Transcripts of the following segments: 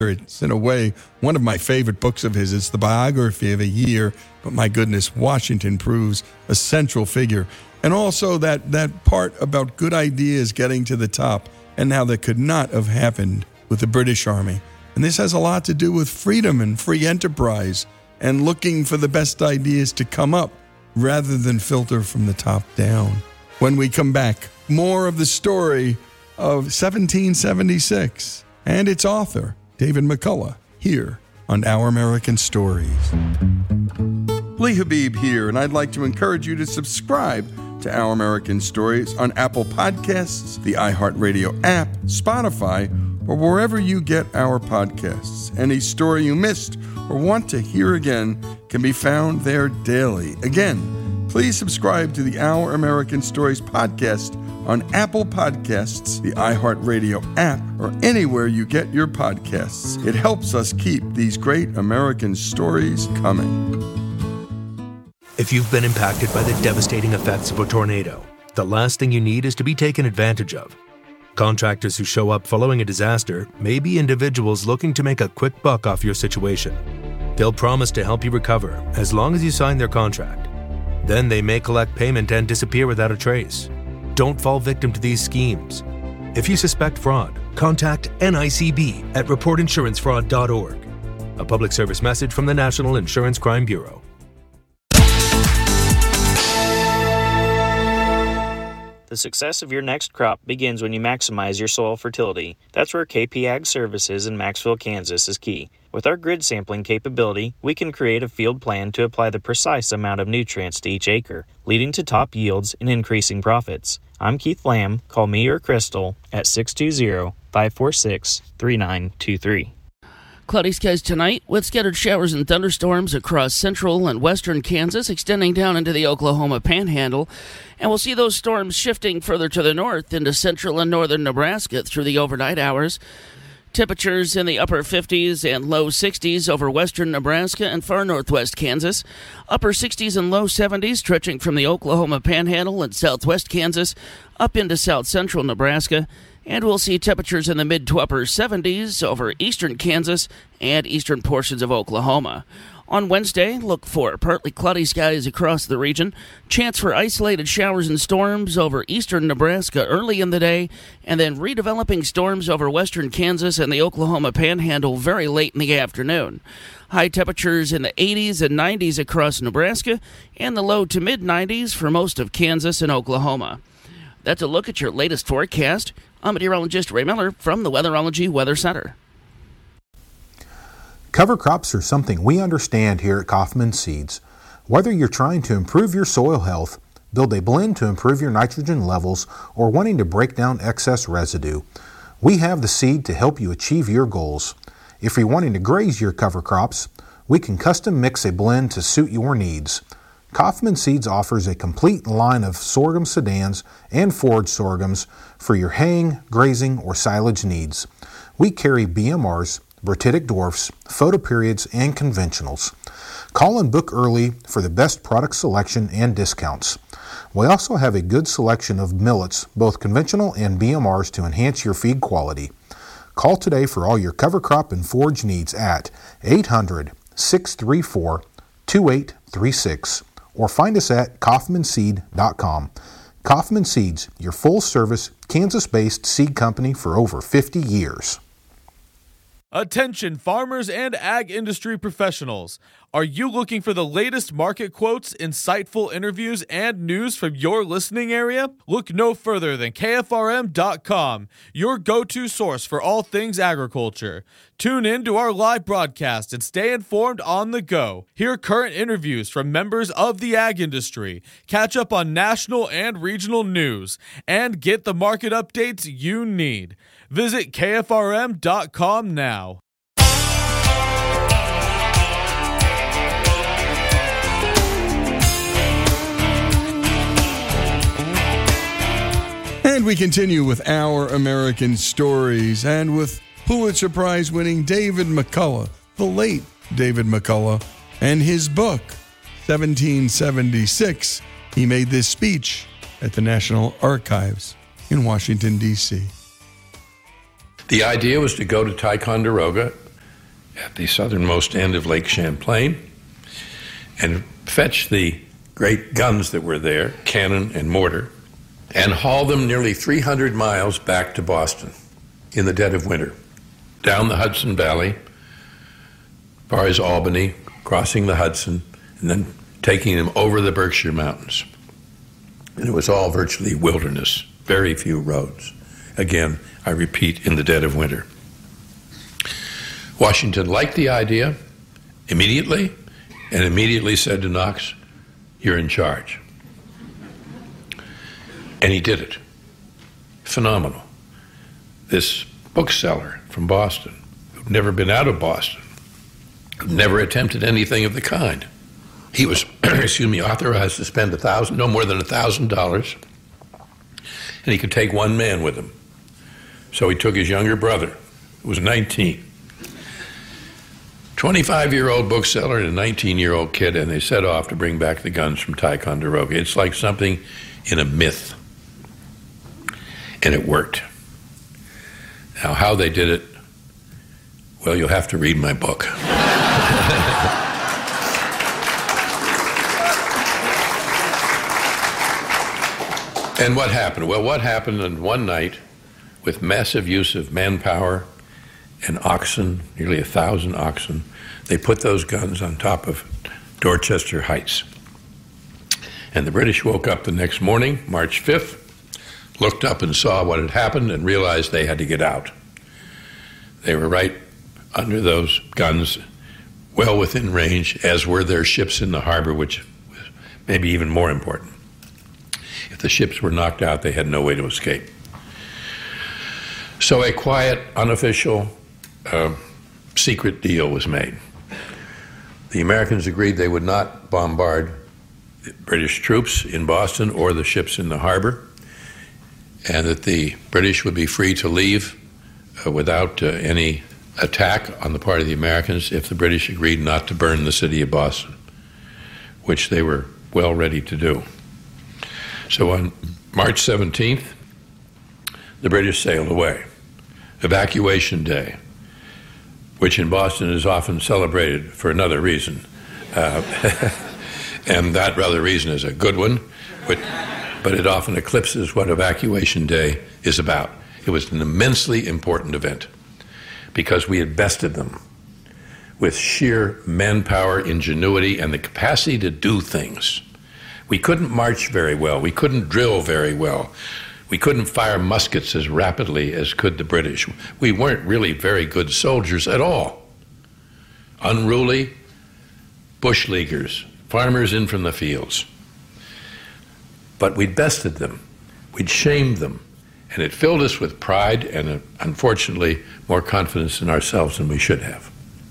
It's, in a way, one of my favorite books of his. It's the biography of a year, but my goodness, Washington proves a central figure. And also that part about good ideas getting to the top and how that could not have happened with the British Army. And this has a lot to do with freedom and free enterprise and looking for the best ideas to come up rather than filter from the top down. When we come back, more of the story of 1776 and its author, David McCullough, here on Our American Stories. Lee Habib here, and I'd like to encourage you to subscribe to Our American Stories on Apple Podcasts, the iHeartRadio app, Spotify, or wherever you get our podcasts. Any story you missed or want to hear again can be found there daily. Again, please subscribe to the Our American Stories podcast on Apple Podcasts, the iHeartRadio app, or anywhere you get your podcasts. It helps us keep these great American stories coming. If you've been impacted by the devastating effects of a tornado, the last thing you need is to be taken advantage of. Contractors who show up following a disaster may be individuals looking to make a quick buck off your situation. They'll promise to help you recover as long as you sign their contract. Then they may collect payment and disappear without a trace. Don't fall victim to these schemes. If you suspect fraud, contact NICB at reportinsurancefraud.org. A public service message from the National Insurance Crime Bureau. The success of your next crop begins when you maximize your soil fertility. That's where KP Ag Services in Maxville, Kansas is key. With our grid sampling capability, we can create a field plan to apply the precise amount of nutrients to each acre, leading to top yields and increasing profits. I'm Keith Lamb. Call me or Crystal at 620-546-3923. Cloudy skies tonight with scattered showers and thunderstorms across central and western Kansas, extending down into the Oklahoma Panhandle. And we'll see those storms shifting further to the north into central and northern Nebraska through the overnight hours. Temperatures in the upper 50s and low 60s over western Nebraska and far northwest Kansas. Upper 60s and low 70s stretching from the Oklahoma Panhandle and southwest Kansas up into south central Nebraska. And we'll see temperatures in the mid to upper 70s over eastern Kansas and eastern portions of Oklahoma. On Wednesday, look for partly cloudy skies across the region, chance for isolated showers and storms over eastern Nebraska early in the day, and then redeveloping storms over western Kansas and the Oklahoma Panhandle very late in the afternoon. High temperatures in the 80s and 90s across Nebraska, and the low to mid 90s for most of Kansas and Oklahoma. That's a look at your latest forecast. I'm meteorologist Ray Miller from the Weatherology Weather Center. Cover crops are something we understand here at Kaufman Seeds. Whether you're trying to improve your soil health, build a blend to improve your nitrogen levels, or wanting to break down excess residue, we have the seed to help you achieve your goals. If you're wanting to graze your cover crops, we can custom mix a blend to suit your needs. Kaufman Seeds offers a complete line of sorghum sedans and forage sorghums for your haying, grazing, or silage needs. We carry BMRs, Bratitic dwarfs, photoperiods, and conventionals. Call and book early for the best product selection and discounts. We also have a good selection of millets, both conventional and BMRs, to enhance your feed quality. Call today for all your cover crop and forage needs at 800-634-2836 or find us at kaufmanseed.com. Kaufman Seeds, your full-service, Kansas-based seed company for over 50 years. Attention farmers and ag industry professionals. Are you looking for the latest market quotes, insightful interviews, and news from your listening area? Look no further than KFRM.com, your go-to source for all things agriculture. Tune in to our live broadcast and stay informed on the go. Hear current interviews from members of the ag industry, catch up on national and regional news, and get the market updates you need. Visit KFRM.com now. And we continue with Our American Stories and with Pulitzer Prize winning David McCullough, the late David McCullough, and his book, 1776. He made this speech at the National Archives in Washington, D.C. The idea was to go to Ticonderoga at the southernmost end of Lake Champlain and fetch the great guns that were there, cannon and mortar, and haul them nearly 300 miles back to Boston in the dead of winter, down the Hudson Valley, as far as Albany, crossing the Hudson, and then taking them over the Berkshire Mountains. And it was all virtually wilderness, very few roads. Again, I repeat, in the dead of winter. Washington liked the idea immediately, and immediately said to Knox, "You're in charge." And he did it. Phenomenal. This bookseller from Boston, who'd never been out of Boston, who'd never attempted anything of the kind, he was, authorized to spend no more than $1,000, and he could take one man with him. So he took his younger brother, who was 19, 25-year-old bookseller and a 19-year-old kid, and they set off to bring back the guns from Ticonderoga. It's like something in a myth. And it worked. Now, how they did it, well, you'll have to read my book. And what happened? Well, what happened in one night, with massive use of manpower and oxen, nearly 1,000 oxen, they put those guns on top of Dorchester Heights. And the British woke up the next morning, March 5th, looked up and saw what had happened and realized they had to get out. They were right under those guns, well within range, as were their ships in the harbor, which was maybe even more important. If the ships were knocked out, they had no way to escape. So a quiet, unofficial, secret deal was made. The Americans agreed they would not bombard the British troops in Boston or the ships in the harbor, and that the British would be free to leave without any attack on the part of the Americans if the British agreed not to burn the city of Boston, which they were well ready to do. So on March 17th, the British sailed away. Evacuation Day, which in Boston is often celebrated for another reason. And that other reason is a good one, but it often eclipses what Evacuation Day is about. It was an immensely important event because we had bested them with sheer manpower, ingenuity, and the capacity to do things. We couldn't march very well. We couldn't drill very well. We couldn't fire muskets as rapidly as could the British. We weren't really very good soldiers at all. Unruly bush leaguers, farmers in from the fields. But we'd bested them. We'd shamed them. And it filled us with pride and, unfortunately, more confidence in ourselves than we should have.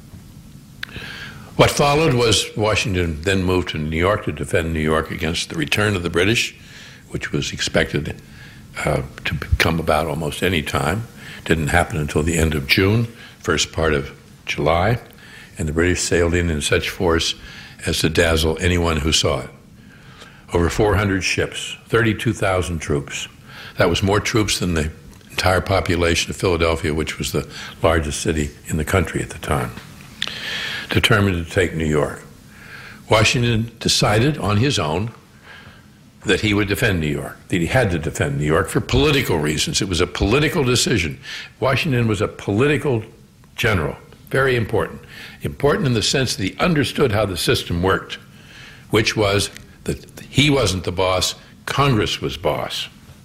What followed was Washington then moved to New York to defend New York against the return of the British, which was expected to come about almost any time. Didn't happen until the end of June, first part of July, and the British sailed in such force as to dazzle anyone who saw it. Over 400 ships, 32,000 troops. That was more troops than the entire population of Philadelphia, which was the largest city in the country at the time, determined to take New York. Washington decided on his own that he would defend New York, that he had to defend New York for political reasons. It was a political decision. Washington was a political general, very important. Important in the sense that he understood how the system worked, which was that he wasn't the boss, Congress was boss.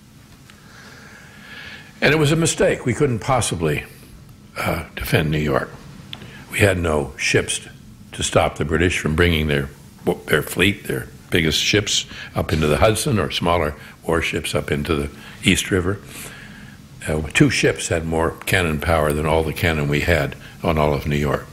And it was a mistake. We couldn't possibly defend New York. We had no ships to stop the British from bringing their fleet, their biggest ships, up into the Hudson, or smaller warships up into the East River. 2 ships had more cannon power than all the cannon we had on all of New York.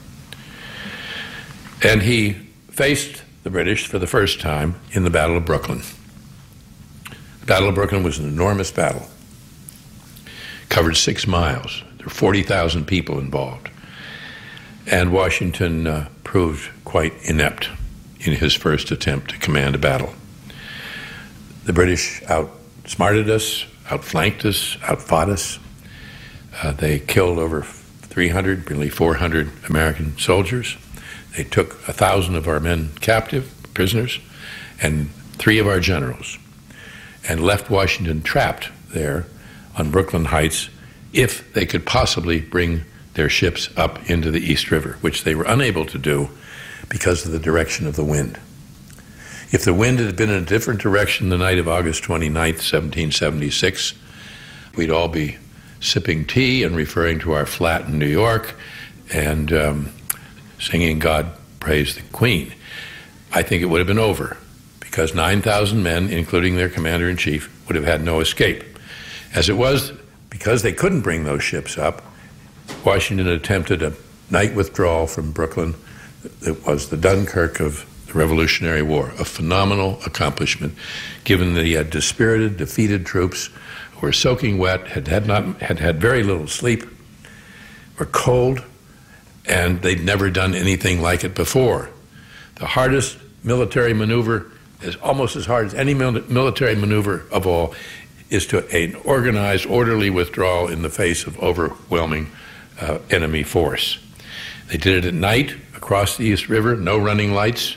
And he faced the British for the first time in the Battle of Brooklyn. The Battle of Brooklyn was an enormous battle. Covered 6 miles. There were 40,000 people involved. And Washington proved quite inept in his first attempt to command a battle. The British outsmarted us, outflanked us, outfought us. They killed over 300, nearly 400 American soldiers. They took 1,000 of our men captive, prisoners, and 3 of our generals, and left Washington trapped there on Brooklyn Heights if they could possibly bring their ships up into the East River, which they were unable to do because of the direction of the wind. If the wind had been in a different direction the night of August 29th, 1776, we'd all be sipping tea and referring to our flat in New York and singing God Praise the Queen. I think it would have been over because 9,000 men, including their commander-in-chief, would have had no escape. As it was, because they couldn't bring those ships up, Washington attempted a night withdrawal from Brooklyn. It was the Dunkirk of the Revolutionary War, a phenomenal accomplishment, given that he had dispirited, defeated troops who were soaking wet, had had very little sleep, were cold, and they'd never done anything like it before. The hardest military maneuver is almost as hard as any military maneuver of all, is to an organized, orderly withdrawal in the face of overwhelming enemy force. They did it at night across the East River, no running lights.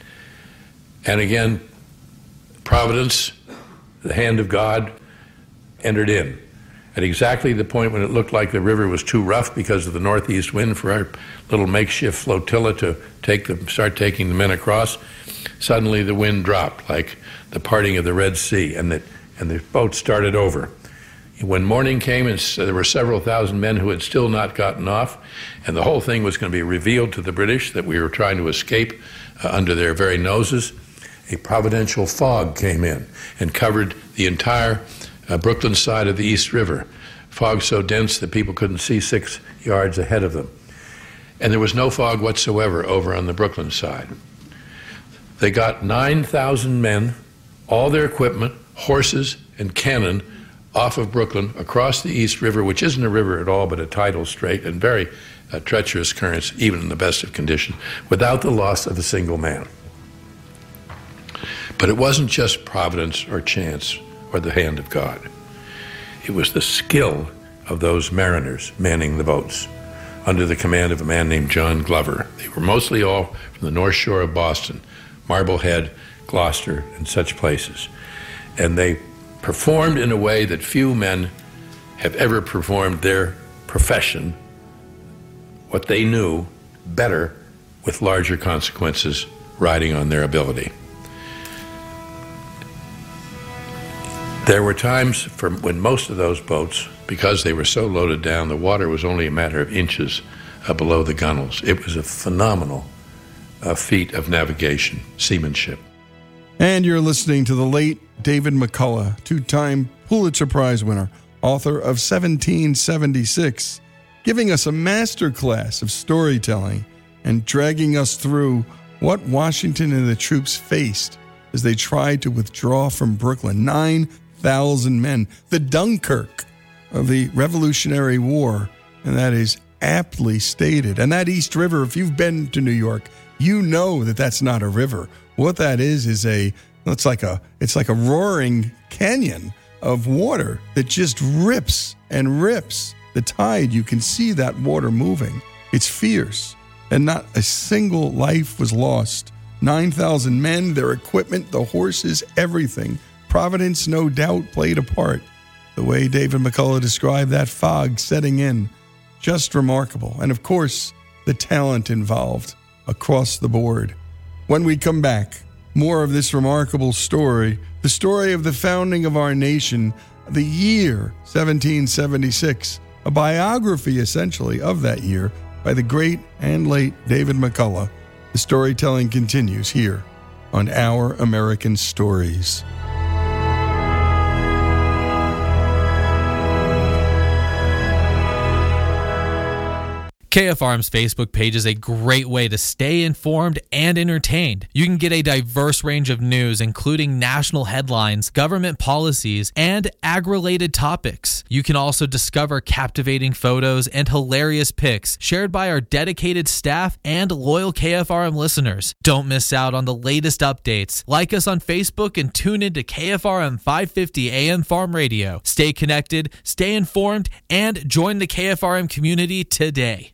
And again, Providence, the hand of God, entered in at exactly the point when it looked like the river was too rough because of the northeast wind for our little makeshift flotilla to start taking the men across. Suddenly the wind dropped like the parting of the Red Sea, and the boat started over. When morning came, and there were several thousand men who had still not gotten off, and the whole thing was going to be revealed to the British that we were trying to escape under their very noses, a providential fog came in and covered the entire Brooklyn side of the East River. Fog so dense that people couldn't see 6 yards ahead of them. And there was no fog whatsoever over on the Brooklyn side. They got 9,000 men, all their equipment, horses, and cannon off of Brooklyn across the East River, which isn't a river at all but a tidal strait and very treacherous currents, even in the best of conditions, without the loss of a single man. But it wasn't just providence or chance or the hand of God. It was the skill of those mariners manning the boats under the command of a man named John Glover. They were mostly all from the North Shore of Boston, Marblehead, Gloucester, and such places. And they performed in a way that few men have ever performed their profession, what they knew, better with larger consequences riding on their ability. There were times when most of those boats, because they were so loaded down, the water was only a matter of inches below the gunwales. It was a phenomenal feat of navigation, seamanship. And you're listening to the late David McCullough, 2-time Pulitzer Prize winner, author of 1776, giving us a masterclass of storytelling and dragging us through what Washington and the troops faced as they tried to withdraw from Brooklyn. 9,000 men, the Dunkirk of the Revolutionary War, and that is aptly stated. And that East River, if you've been to New York, you know that that's not a river. What that is it's like a roaring canyon of water that just rips and rips. The tide, you can see that water moving. It's fierce, and not a single life was lost. 9,000 men, their equipment, the horses, everything. Providence, no doubt, played a part. The way David McCullough described that fog setting in, just remarkable. And of course, the talent involved across the board. When we come back, more of this remarkable story, the story of the founding of our nation, the year 1776, a biography essentially of that year by the great and late David McCullough. The storytelling continues here on Our American Stories. KFRM's Facebook page is a great way to stay informed and entertained. You can get a diverse range of news, including national headlines, government policies, and ag-related topics. You can also discover captivating photos and hilarious pics shared by our dedicated staff and loyal KFRM listeners. Don't miss out on the latest updates. Like us on Facebook and tune into KFRM 550 AM Farm Radio. Stay connected, stay informed, and join the KFRM community today.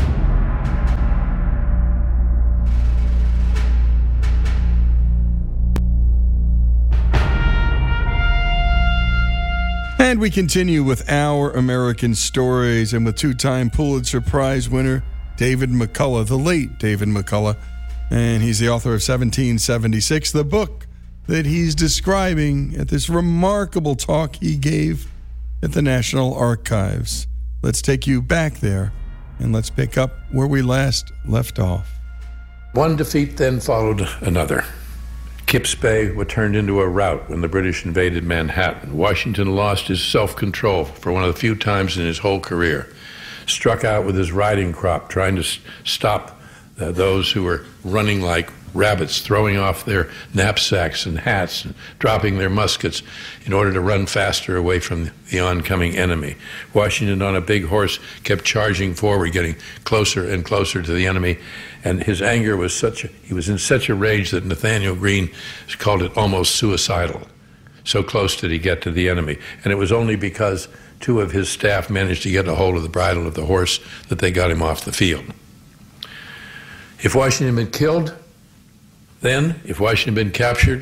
And we continue with Our American Stories, and with two-time Pulitzer Prize winner David McCullough, the late David McCullough. And he's the author of 1776, the book that he's describing at this remarkable talk he gave at the National Archives. Let's take you back there, and let's pick up where we last left off. One defeat then followed another. Kips Bay was turned into a rout when the British invaded Manhattan. Washington lost his self-control for one of the few times in his whole career. Struck out with his riding crop, trying to stop those who were running like rabbits, throwing off their knapsacks and hats and dropping their muskets in order to run faster away from the oncoming enemy. Washington, on a big horse, kept charging forward, getting closer and closer to the enemy. And his anger was he was in such a rage that Nathaniel Greene called it almost suicidal. So close did he get to the enemy. And it was only because two of his staff managed to get a hold of the bridle of the horse that they got him off the field. If Washington had been killed, then, if Washington had been captured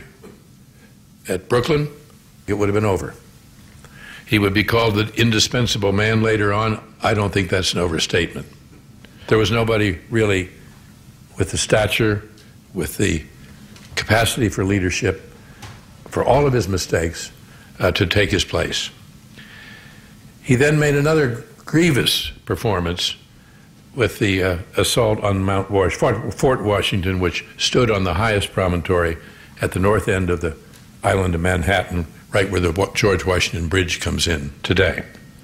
at Brooklyn, it would have been over. He would be called the indispensable man later on. I don't think that's an overstatement. There was nobody really with the stature, with the capacity for leadership, for all of his mistakes, to take his place. He then made another grievous performance with the assault on Fort Washington, which stood on the highest promontory at the north end of the island of Manhattan, right where the George Washington Bridge comes in today.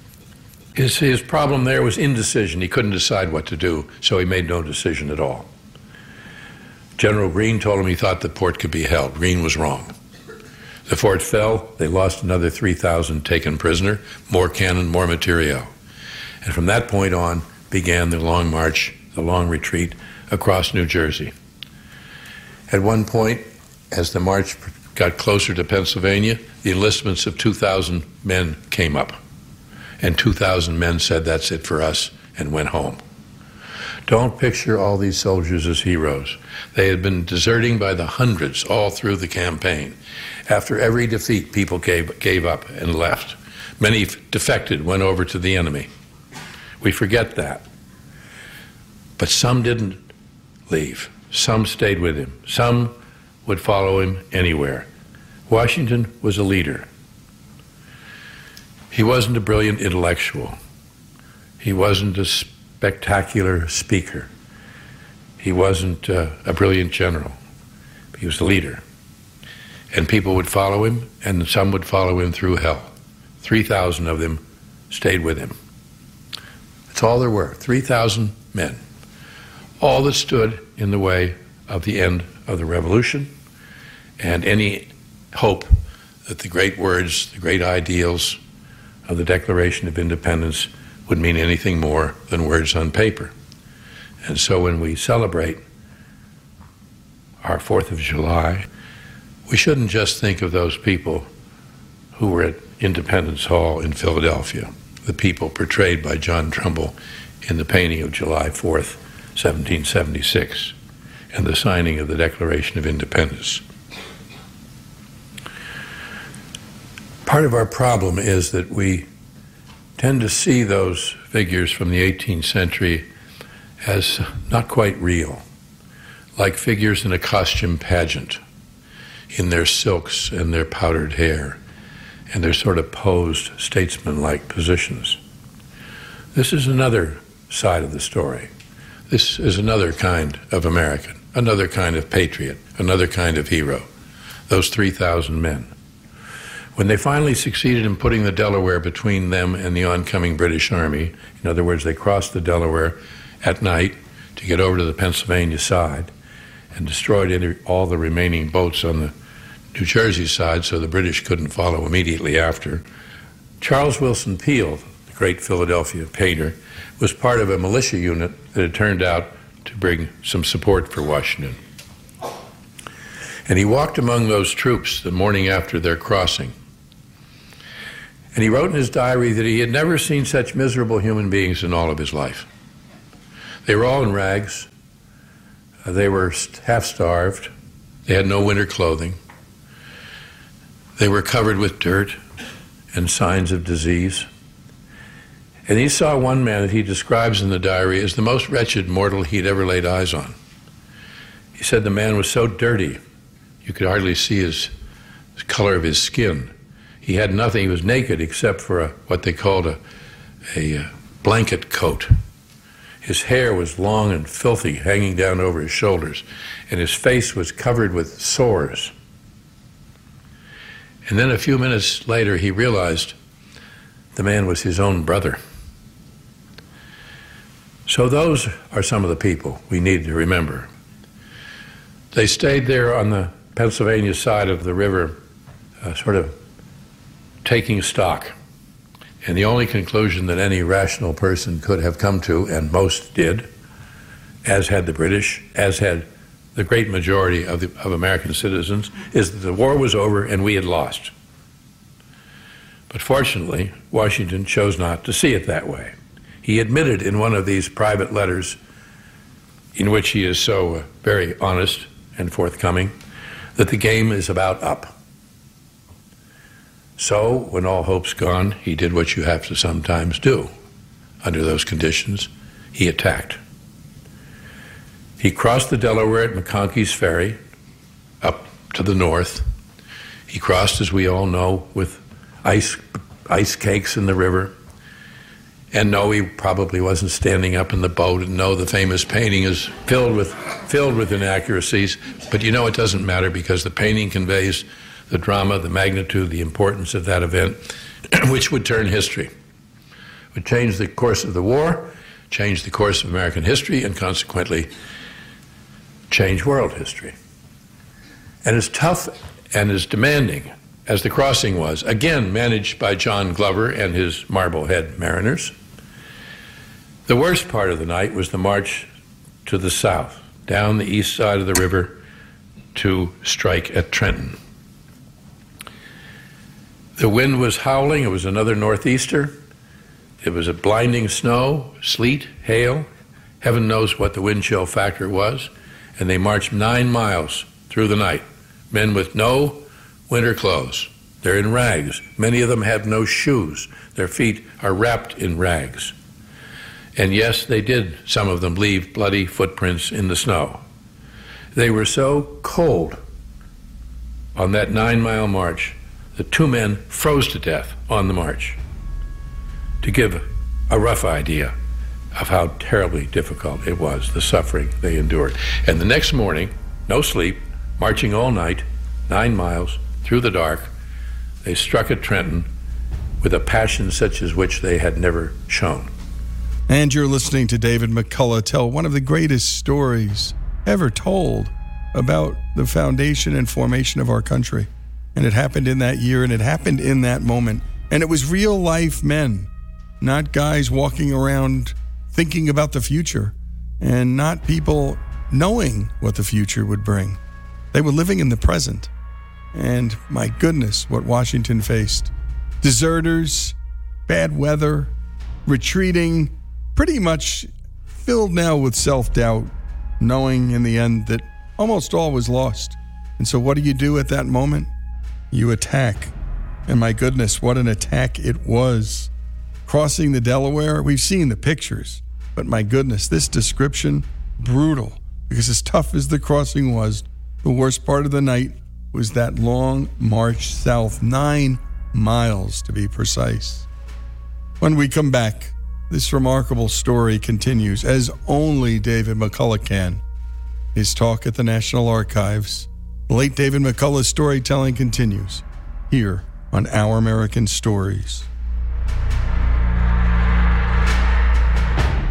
His problem there was indecision. He couldn't decide what to do, so he made no decision at all. General Greene told him he thought the fort could be held. Greene was wrong. The fort fell. They lost another 3,000 taken prisoner, more cannon, more materiel. And from that point on began the long march, the long retreat across New Jersey. At one point, as the march got closer to Pennsylvania, the enlistments of 2,000 men came up. And 2,000 men said, "That's it for us," and went home. Don't picture all these soldiers as heroes. They had been deserting by the hundreds all through the campaign. After every defeat, people gave up and left. Many defected, went over to the enemy. We forget that. But some didn't leave. Some stayed with him. Some would follow him anywhere. Washington was a leader. He wasn't a brilliant intellectual. He wasn't a spectacular speaker. He wasn't a brilliant general. He was a leader. And people would follow him, and some would follow him through hell. 3,000 of them stayed with him. That's all there were, 3,000 men. All that stood in the way of the end of the revolution and any hope that the great words, the great ideals of the Declaration of Independence would mean anything more than words on paper. And so when we celebrate our 4th of July, we shouldn't just think of those people who were at Independence Hall in Philadelphia, the people portrayed by John Trumbull in the painting of July 4th, 1776, and the signing of the Declaration of Independence. Part of our problem is that we tend to see those figures from the 18th century as not quite real, like figures in a costume pageant, in their silks and their powdered hair, and their sort of posed statesman-like positions. This is another side of the story. This is another kind of American, another kind of patriot, another kind of hero, those 3,000 men. When they finally succeeded in putting the Delaware between them and the oncoming British Army, in other words, they crossed the Delaware at night to get over to the Pennsylvania side and destroyed all the remaining boats on the New Jersey side so the British couldn't follow immediately after. Charles Willson Peale, the great Philadelphia painter, was part of a militia unit that had turned out to bring some support for Washington. And he walked among those troops the morning after their crossing. And he wrote in his diary that he had never seen such miserable human beings in all of his life. They were all in rags. They were half-starved. They had no winter clothing. They were covered with dirt and signs of disease. And he saw one man that he describes in the diary as the most wretched mortal he'd ever laid eyes on. He said the man was so dirty, you could hardly see the color of his skin. He had nothing. He was naked except for what they called a blanket coat. His hair was long and filthy, hanging down over his shoulders, and his face was covered with sores. And then a few minutes later, he realized the man was his own brother. So those are some of the people we need to remember. They stayed there on the Pennsylvania side of the river, sort of taking stock. And the only conclusion that any rational person could have come to, and most did, as had the British, as had the great majority of American citizens, is that the war was over and we had lost. But fortunately, Washington chose not to see it that way. He admitted in one of these private letters, in which he is so very honest and forthcoming, that the game is about up. So, when all hope's gone, he did what you have to sometimes do. Under those conditions, he attacked. He crossed the Delaware at McConkey's Ferry, up to the north. He crossed, as we all know, with ice cakes in the river. And no, he probably wasn't standing up in the boat, and no, the famous painting is filled with inaccuracies. But you know, it doesn't matter, because the painting conveys the drama, the magnitude, the importance of that event, which would turn history, would change the course of the war, change the course of American history, and consequently change world history. And as tough and as demanding as the crossing was, again managed by John Glover and his Marblehead mariners, the worst part of the night was the march to the south, down the east side of the river to strike at Trenton. The wind was howling. It was another northeaster. It was a blinding snow, sleet, hail. Heaven knows what the wind chill factor was. And they marched 9 miles through the night. Men with no winter clothes. They're in rags. Many of them have no shoes. Their feet are wrapped in rags. And yes, they did, some of them, leave bloody footprints in the snow. They were so cold on that 9-mile march, the 2 men froze to death on the march, to give a rough idea of how terribly difficult it was, the suffering they endured. And the next morning, no sleep, marching all night, 9 miles through the dark, they struck at Trenton with a passion such as which they had never shown. And you're listening to David McCullough tell one of the greatest stories ever told about the foundation and formation of our country. And it happened in that year, and it happened in that moment. And it was real life men, not guys walking around thinking about the future, and not people knowing what the future would bring. They were living in the present. And my goodness, what Washington faced. Deserters, bad weather, retreating, pretty much filled now with self-doubt, knowing in the end that almost all was lost. And so what do you do at that moment? You attack. And my goodness, what an attack it was. Crossing the Delaware, we've seen the pictures, but my goodness, this description, brutal, because as tough as the crossing was, the worst part of the night was that long march south, 9 miles to be precise. When we come back, this remarkable story continues, as only David McCullough can. His talk at the National Archives. The late David McCullough's storytelling continues here on Our American Stories.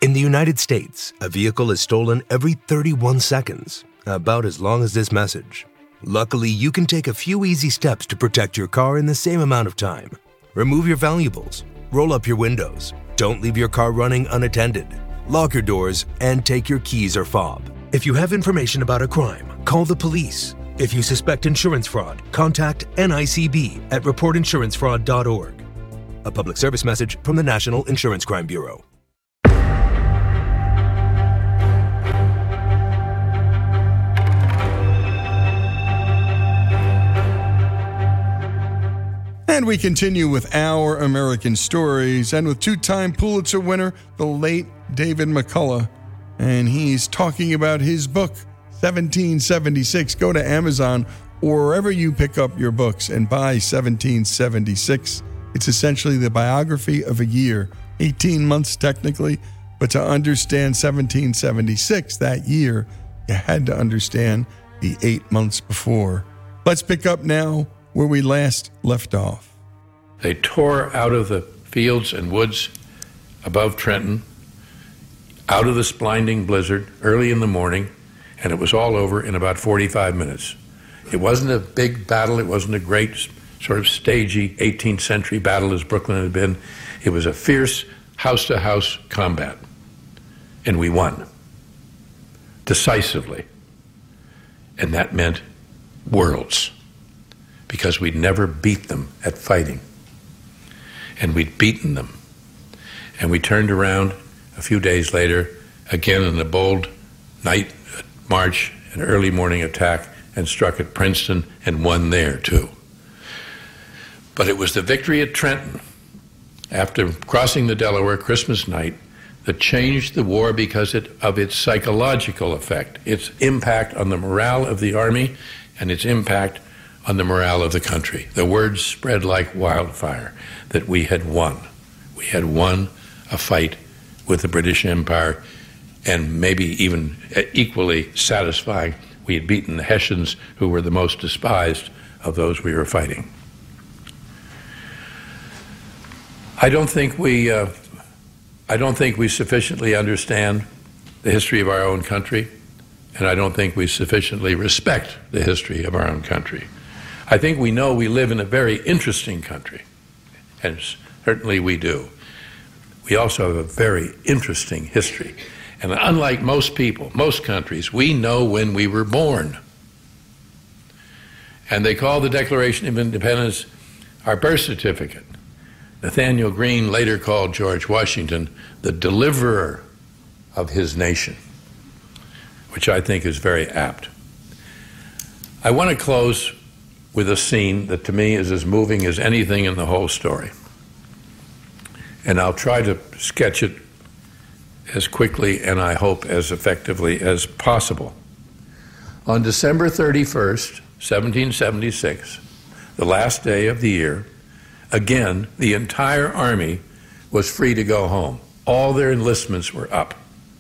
In the United States, a vehicle is stolen every 31 seconds, about as long as this message. Luckily, you can take a few easy steps to protect your car in the same amount of time. Remove your valuables, roll up your windows, don't leave your car running unattended, lock your doors, and take your keys or fob. If you have information about a crime, call the police. If you suspect insurance fraud, contact NICB at reportinsurancefraud.org. A public service message from the National Insurance Crime Bureau. And we continue with Our American Stories, and with two-time Pulitzer winner, the late David McCullough. And he's talking about his book, 1776. Go to Amazon or wherever you pick up your books and buy 1776. It's essentially the biography of a year, 18 months technically, but to understand 1776, that year, you had to understand the 8 months before. Let's pick up now where we last left off. They tore out of the fields and woods above Trenton, out of this blinding blizzard early in the morning, and it was all over in about 45 minutes. It wasn't a big battle. It wasn't a great sort of stagey 18th century battle as Brooklyn had been. It was a fierce house-to-house combat, and we won decisively, and that meant worlds, because we'd never beat them at fighting. And we'd beaten them. And we turned around a few days later, again in a bold night march, an early morning attack, and struck at Princeton and won there too. But it was the victory at Trenton, after crossing the Delaware Christmas night, that changed the war because of its psychological effect, its impact on the morale of the Army, and its impact on the morale of the country. The word spread like wildfire that we had won. We had won a fight with the British Empire, and maybe even equally satisfying, we had beaten the Hessians, who were the most despised of those we were fighting. I don't think we sufficiently understand the history of our own country, and I don't think we sufficiently respect the history of our own country. I think we know we live in a very interesting country, and certainly we do. We also have a very interesting history. And unlike most people, most countries, we know when we were born. And they call the Declaration of Independence our birth certificate. Nathaniel Greene later called George Washington the deliverer of his nation, which I think is very apt. I want to close with a scene that to me is as moving as anything in the whole story. And I'll try to sketch it as quickly and I hope as effectively as possible. On December 31st, 1776, the last day of the year, again, the entire Army was free to go home. All their enlistments were up.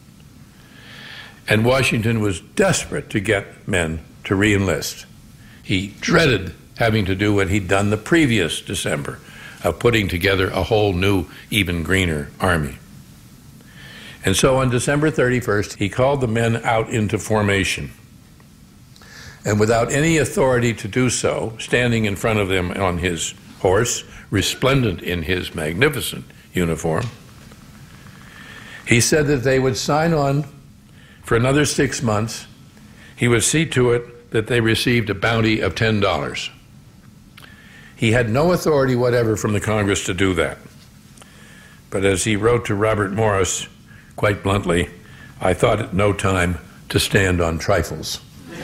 And Washington was desperate to get men to re-enlist. He dreaded having to do what he'd done the previous December, of putting together a whole new, even greener army. And so on December 31st, he called the men out into formation. And without any authority to do so, standing in front of them on his horse, resplendent in his magnificent uniform, he said that they would sign on for another 6 months. He would see to it that they received a bounty of $10. He had no authority whatever from the Congress to do that. But as he wrote to Robert Morris, quite bluntly, I thought it no time to stand on trifles.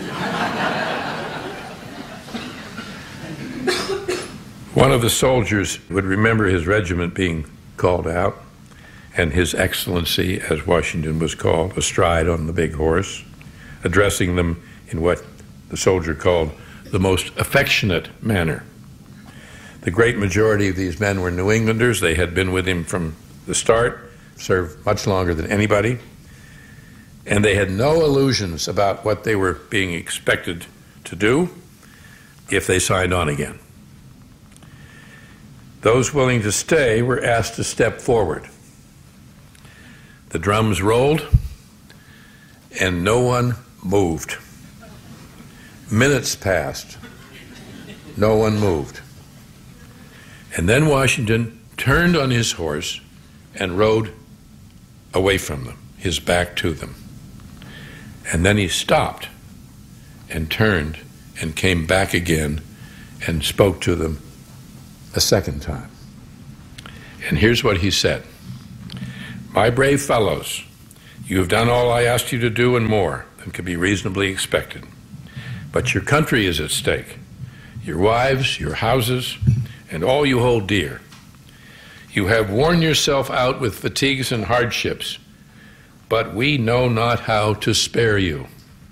One of the soldiers would remember his regiment being called out, and His Excellency, as Washington was called, astride on the big horse, addressing them in what the soldier called the most affectionate manner. The great majority of these men were New Englanders. They had been with him from the start, served much longer than anybody, and they had no illusions about what they were being expected to do if they signed on again. Those willing to stay were asked to step forward. The drums rolled, and no one moved. Minutes passed. No one moved. And then Washington turned on his horse and rode away from them, his back to them. And then he stopped and turned and came back again and spoke to them a second time. And here's what he said. My brave fellows, you have done all I asked you to do and more than could be reasonably expected. But your country is at stake, your wives, your houses, and all you hold dear. You have worn yourself out with fatigues and hardships, but we know not how to spare you.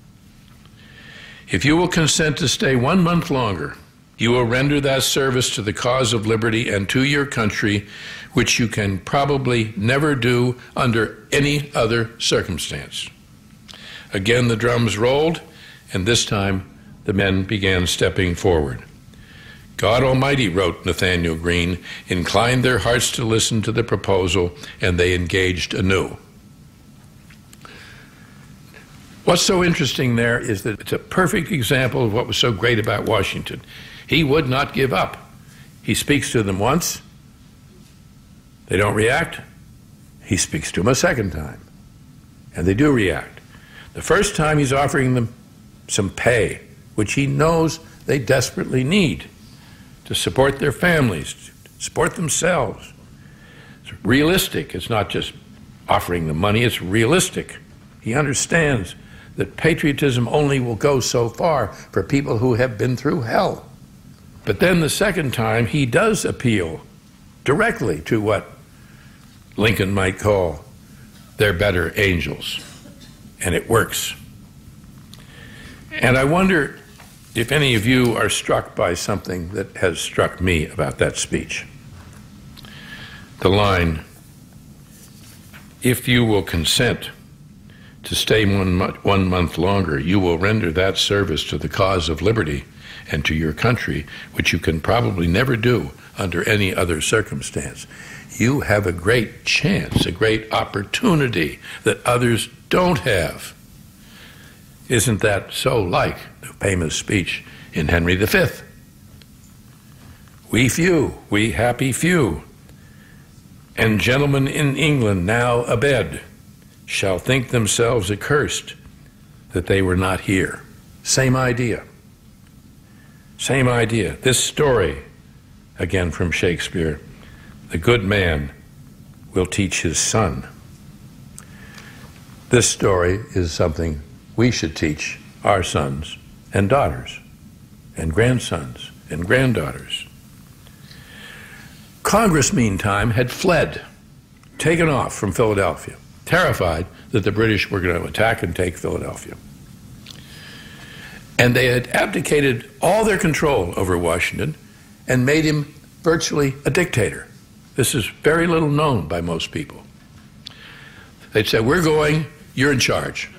If you will consent to stay 1 month longer, you will render that service to the cause of liberty and to your country, which you can probably never do under any other circumstance. Again, the drums rolled, and this time the men began stepping forward. God Almighty, wrote Nathanael Greene, inclined their hearts to listen to the proposal, and they engaged anew. What's so interesting there is that it's a perfect example of what was so great about Washington. He would not give up. He speaks to them once. They don't react. He speaks to them a second time, and they do react. The first time he's offering them some pay, which he knows they desperately need to support their families, to support themselves. It's realistic. It's not just offering them money, it's realistic. He understands that patriotism only will go so far for people who have been through hell. But then the second time, he does appeal directly to what Lincoln might call their better angels, and it works. And I wonder if any of you are struck by something that has struck me about that speech. The line, if you will consent to stay 1 month longer, you will render that service to the cause of liberty and to your country, which you can probably never do under any other circumstance. You have a great chance, a great opportunity that others don't have. Isn't that so like the famous speech in Henry V? We few, we happy few, and gentlemen in England now abed, shall think themselves accursed that they were not here. Same idea. Same idea. This story, again from Shakespeare, the good man will teach his son. This story is something we should teach our sons and daughters and grandsons and granddaughters. Congress, meantime, had fled, taken off from Philadelphia, terrified that the British were going to attack and take Philadelphia. And they had abdicated all their control over Washington and made him virtually a dictator. This is very little known by most people. They'd say, we're going, you're in charge.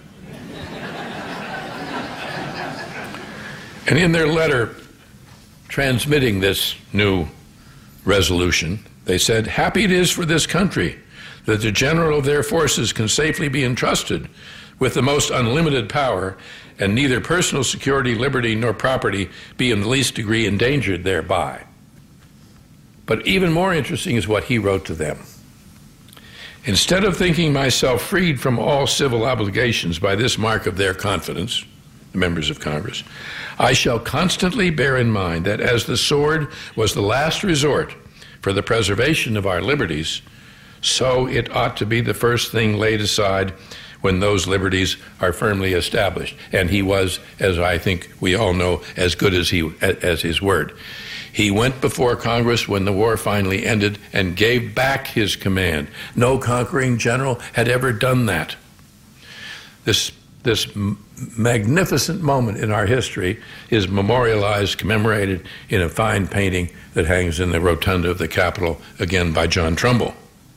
And in their letter transmitting this new resolution, they said, happy it is for this country that the general of their forces can safely be entrusted with the most unlimited power, and neither personal security, liberty, nor property be in the least degree endangered thereby. But even more interesting is what he wrote to them. Instead of thinking myself freed from all civil obligations by this mark of their confidence, the members of Congress, I shall constantly bear in mind that as the sword was the last resort for the preservation of our liberties, so it ought to be the first thing laid aside when those liberties are firmly established. And he was, as I think we all know, as good as his word. He went before Congress when the war finally ended and gave back his command. No conquering general had ever done that. This magnificent moment in our history is memorialized, commemorated in a fine painting that hangs in the rotunda of the Capitol, again by John Trumbull.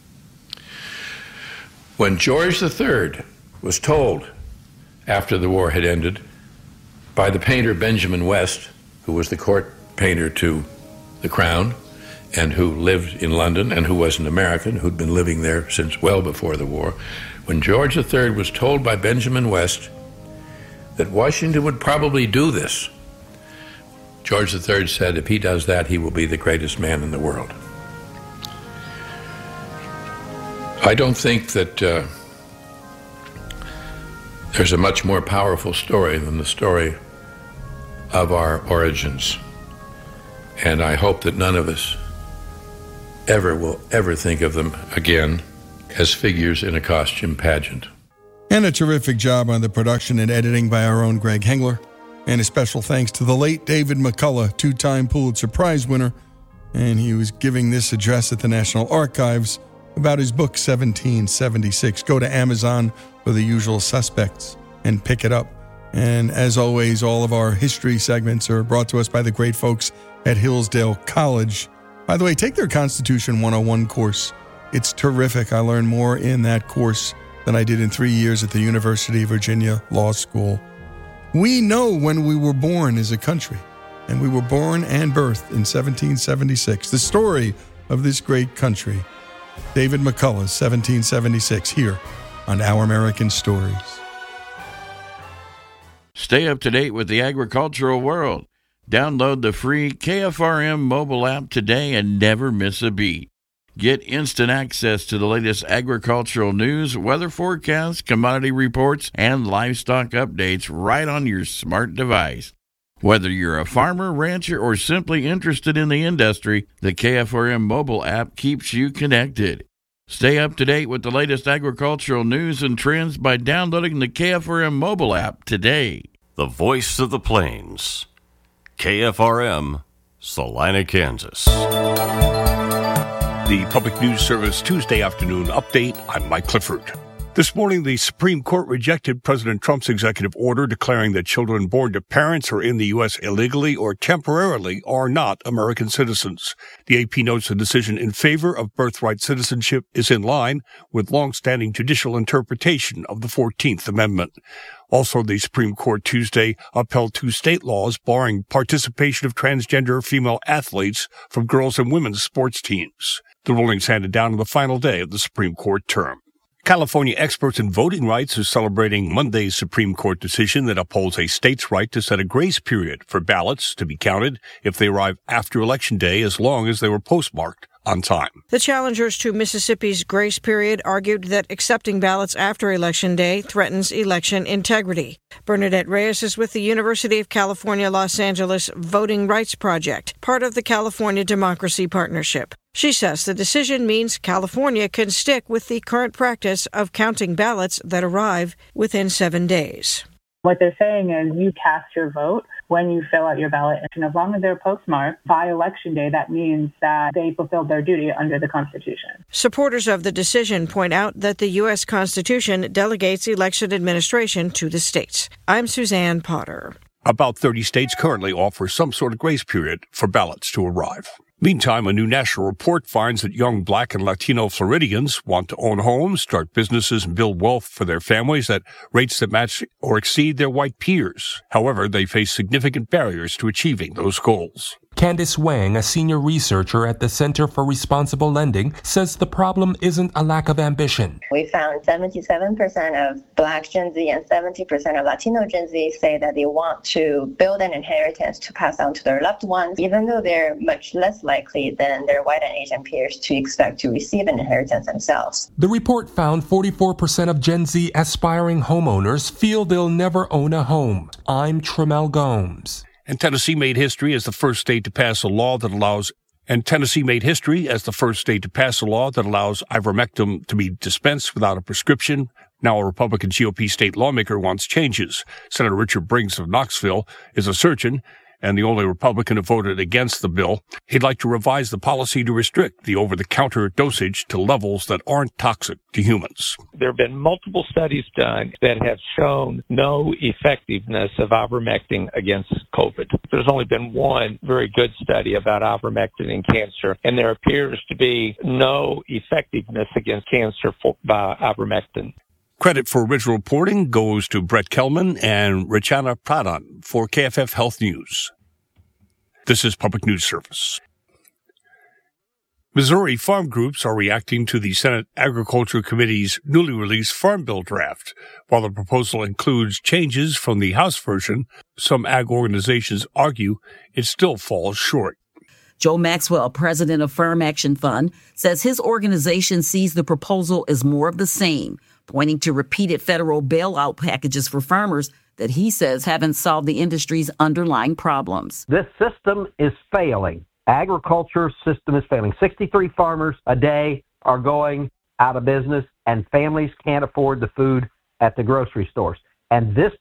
When George III was told, after the war had ended, by the painter Benjamin West, who was the court painter to the crown, and who lived in London and who was an American who'd been living there since well before the war, when George III was told by Benjamin West that Washington would probably do this, George III said, if he does that, he will be the greatest man in the world. I don't think that there's a much more powerful story than the story of our origins. And I hope that none of us will ever think of them again as figures in a costume pageant. And a terrific job on the production and editing by our own Greg Hengler. And a special thanks to the late David McCullough, two-time Pulitzer Prize winner. And he was giving this address at the National Archives about his book 1776. Go to Amazon for the usual suspects and pick it up. And as always, all of our history segments are brought to us by the great folks at Hillsdale College. By the way, take their Constitution 101 course. It's terrific. I learned more in that course than I did in 3 years at the University of Virginia Law School. We know when we were born as a country, and we were born and birthed in 1776. The story of this great country. David McCullough's 1776 here on Our American Stories. Stay up to date with the agricultural world. Download the free KFRM mobile app today and never miss a beat. Get instant access to the latest agricultural news, weather forecasts, commodity reports, and livestock updates right on your smart device. Whether you're a farmer, rancher, or simply interested in the industry, the KFRM mobile app keeps you connected. Stay up to date with the latest agricultural news and trends by downloading the KFRM mobile app today. The voice of the plains. KFRM, Salina, Kansas. The Public News Service Tuesday afternoon update. I'm Mike Clifford. This morning, the Supreme Court rejected President Trump's executive order declaring that children born to parents who are in the U.S. illegally or temporarily are not American citizens. The AP notes the decision in favor of birthright citizenship is in line with longstanding judicial interpretation of the 14th Amendment. Also, the Supreme Court Tuesday upheld 2 state laws barring participation of transgender female athletes from girls' and women's sports teams. The rulings handed down on the final day of the Supreme Court term. California experts in voting rights are celebrating Monday's Supreme Court decision that upholds a state's right to set a grace period for ballots to be counted if they arrive after Election Day as long as they were postmarked on time. The challengers to Mississippi's grace period argued that accepting ballots after Election Day threatens election integrity. Bernadette Reyes is with the University of California, Los Angeles Voting Rights Project, part of the California Democracy Partnership. She says the decision means California can stick with the current practice of counting ballots that arrive within 7 days. What they're saying is you cast your vote when you fill out your ballot, and as long as they're postmarked by Election Day, that means that they fulfilled their duty under the Constitution. Supporters of the decision point out that the U.S. Constitution delegates election administration to the states. I'm Suzanne Potter. About 30 states currently offer some sort of grace period for ballots to arrive. Meantime, a new national report finds that young Black and Latino Floridians want to own homes, start businesses, and build wealth for their families at rates that match or exceed their white peers. However, they face significant barriers to achieving those goals. Candice Wang, a senior researcher at the Center for Responsible Lending, says the problem isn't a lack of ambition. We found 77% of Black Gen Z and 70% of Latino Gen Z say that they want to build an inheritance to pass on to their loved ones, even though they're much less likely than their white and Asian peers to expect to receive an inheritance themselves. The report found 44% of Gen Z aspiring homeowners feel they'll never own a home. I'm Tremel Gomes. And Tennessee made history as the first state to pass a law that allows ivermectin to be dispensed without a prescription. Now a Republican GOP state lawmaker wants changes. Senator Richard Briggs of Knoxville is a surgeon and the only Republican who voted against the bill. He'd like to revise the policy to restrict the over-the-counter dosage to levels that aren't toxic to humans. There have been multiple studies done that have shown no effectiveness of ivermectin against COVID. There's only been one very good study about ivermectin in cancer, and there appears to be no effectiveness against cancer by ivermectin. Credit for original reporting goes to Brett Kelman and Richana Pradhan for KFF Health News. This is Public News Service. Missouri farm groups are reacting to the Senate Agriculture Committee's newly released Farm Bill draft. While the proposal includes changes from the House version, some ag organizations argue it still falls short. Joe Maxwell, president of Farm Action Fund, says his organization sees the proposal as more of the same, pointing to repeated federal bailout packages for farmers that he says haven't solved the industry's underlying problems. This system is failing. Agriculture system is failing. 63 farmers a day are going out of business, and families can't afford the food at the grocery stores. And this